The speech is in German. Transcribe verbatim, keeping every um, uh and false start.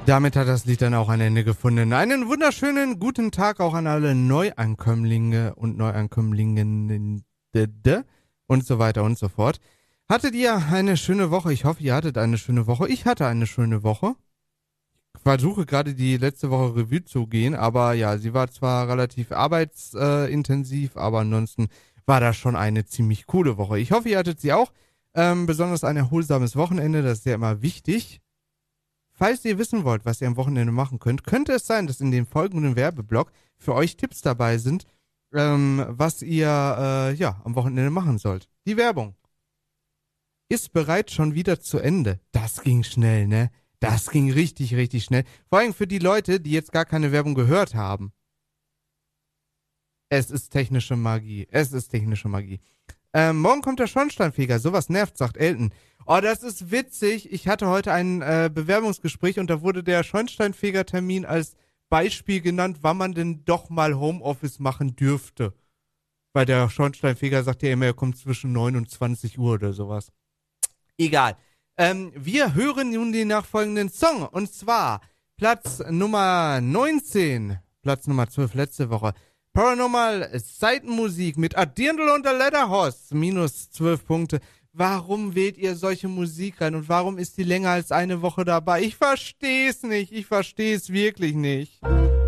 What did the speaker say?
Damit hat das Lied dann auch ein Ende gefunden. Einen wunderschönen guten Tag auch an alle Neuankömmlinge und Neuankömmlingen und so weiter und so fort. Hattet ihr eine schöne Woche? Ich hoffe, ihr hattet eine schöne Woche. Ich hatte eine schöne Woche. Ich versuche gerade die letzte Woche Revue zu gehen, aber ja, sie war zwar relativ arbeitsintensiv, aber ansonsten war das schon eine ziemlich coole Woche. Ich hoffe, ihr hattet sie auch. Ähm, besonders ein erholsames Wochenende, das ist ja immer wichtig. Falls ihr wissen wollt, was ihr am Wochenende machen könnt, könnte es sein, dass in dem folgenden Werbeblock für euch Tipps dabei sind, ähm, was ihr äh, ja am Wochenende machen sollt. Die Werbung ist bereits schon wieder zu Ende. Das ging schnell, ne? Das ging richtig, richtig schnell. Vor allem für die Leute, die jetzt gar keine Werbung gehört haben. Es ist technische Magie. Es ist technische Magie. Ähm, morgen kommt der Schornsteinfeger. Sowas nervt, sagt Elton. Oh, das ist witzig. Ich hatte heute ein äh, Bewerbungsgespräch und da wurde der Schornsteinfeger-Termin als Beispiel genannt, wann man denn doch mal Homeoffice machen dürfte. Weil der Schornsteinfeger sagt ja immer, er kommt zwischen neun und zwanzig Uhr oder sowas. Egal. Ähm, wir hören nun den nachfolgenden Song. Und zwar Platz Nummer neunzehn. Platz Nummer zwölf letzte Woche. Paranormal Seitenmusik mit A Dirndl und a Leatherhorse. Minus zwölf Punkte. Warum wählt ihr solche Musik rein und warum ist die länger als eine Woche dabei? Ich verstehe es nicht. Ich verstehe es wirklich nicht.